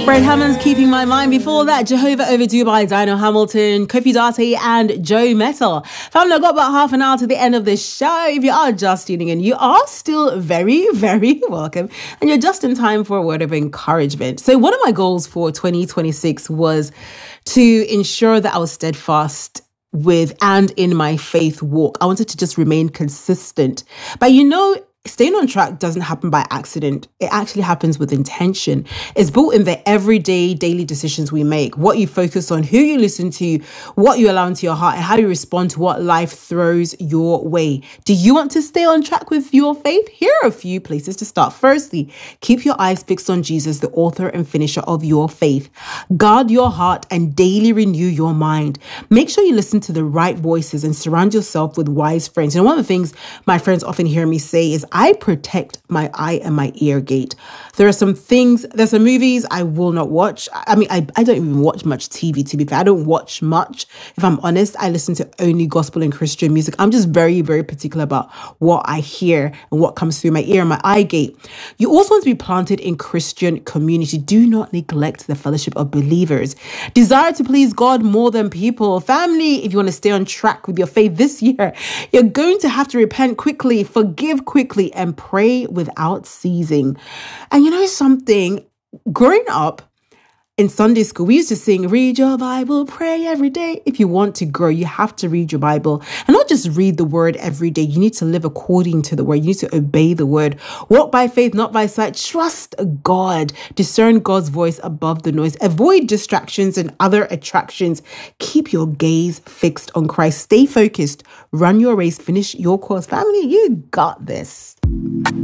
Fred Hammond's Keeping My Mind. Before that, Jehovah Overdue by Dino Hamilton, Kofi Date and Joe Metal. Family, I've got about half an hour to the end of this show. If you are just tuning in, you are still very, very welcome. And you're just in time for a word of encouragement. So one of my goals for 2026 was to ensure that I was steadfast with and in my faith walk. I wanted to just remain consistent. But staying on track doesn't happen by accident. It actually happens with intention. It's built in the everyday, daily decisions we make, what you focus on, who you listen to, what you allow into your heart, and how you respond to what life throws your way. Do you want to stay on track with your faith? Here are a few places to start. Firstly, keep your eyes fixed on Jesus, the author and finisher of your faith. Guard your heart and daily renew your mind. Make sure you listen to the right voices and surround yourself with wise friends. And one of the things my friends often hear me say is, I protect my eye and my ear gate. There's some movies I will not watch. I don't even watch much TV, to be fair. I don't watch much. If I'm honest, I listen to only gospel and Christian music. I'm just very, very particular about what I hear and what comes through my ear and my eye gate. You also want to be planted in Christian community. Do not neglect the fellowship of believers. Desire to please God more than people. Family, if you want to stay on track with your faith this year, you're going to have to repent quickly, forgive quickly, and pray without ceasing. And you know something? Growing up in Sunday school, we used to sing, read your Bible, pray every day. If you want to grow, you have to read your Bible. And not just read the word every day. You need to live according to the word. You need to obey the word. Walk by faith, not by sight. Trust God. Discern God's voice above the noise. Avoid distractions and other attractions. Keep your gaze fixed on Christ. Stay focused. Run your race. Finish your course. Family, you got this.